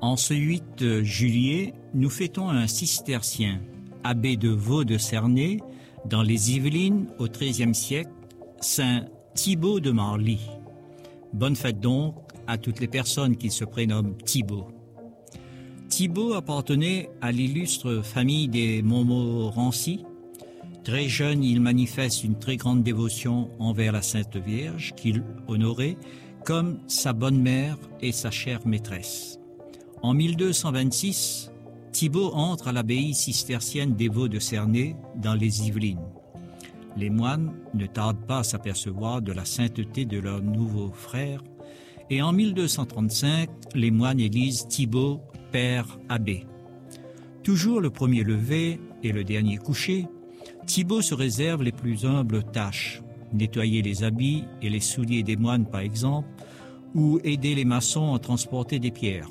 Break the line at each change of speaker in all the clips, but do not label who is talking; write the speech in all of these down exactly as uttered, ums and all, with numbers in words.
En ce huit juillet, nous fêtons un cistercien, abbé de Vaux de Cernay, dans les Yvelines au treizième siècle, saint Thibaut de Marly. Bonne fête donc à toutes les personnes qui se prénomment Thibaut. Thibaut appartenait à l'illustre famille des Montmorency. Très jeune, il manifeste une très grande dévotion envers la Sainte Vierge qu'il honorait comme sa bonne mère et sa chère maîtresse. En mille deux cent vingt-six, Thibaut entre à l'abbaye cistercienne des Vaux de Cernay dans les Yvelines. Les moines ne tardent pas à s'apercevoir de la sainteté de leur nouveau frère et en mille deux cent trente-cinq, les moines élisent Thibaut père abbé. Toujours le premier lever et le dernier coucher, Thibaut se réserve les plus humbles tâches, nettoyer les habits et les souliers des moines par exemple, ou aider les maçons à transporter des pierres.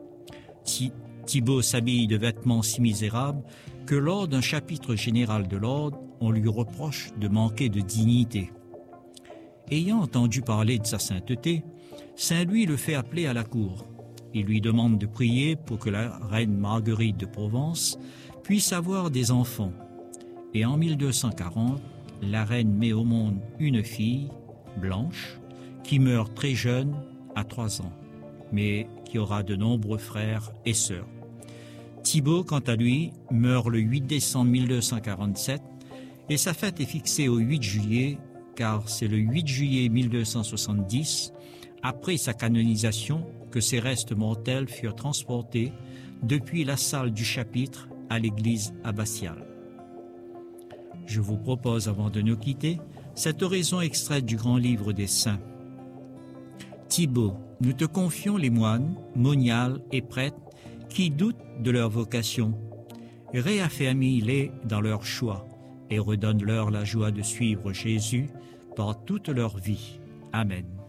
Thibaut s'habille de vêtements si misérables que lors d'un chapitre général de l'ordre, on lui reproche de manquer de dignité. Ayant entendu parler de sa sainteté, Saint Louis le fait appeler à la cour. Il lui demande de prier pour que la reine Marguerite de Provence puisse avoir des enfants. Et en mille deux cent quarante, la reine met au monde une fille, Blanche, qui meurt très jeune, à trois ans, mais qui aura de nombreux frères et sœurs. Thibaut, quant à lui, meurt le huit décembre mille deux cent quarante-sept et sa fête est fixée au huit juillet, car c'est le huit juillet mille deux cent soixante-dix, après sa canonisation, que ses restes mortels furent transportés depuis la salle du chapitre à l'église abbatiale. Je vous propose, avant de nous quitter, cette oraison extraite du grand livre des saints. Thibaut, nous te confions les moines, moniales et prêtres qui doutent de leur vocation. Réaffermis-les dans leur choix et redonne-leur la joie de suivre Jésus par toute leur vie. Amen.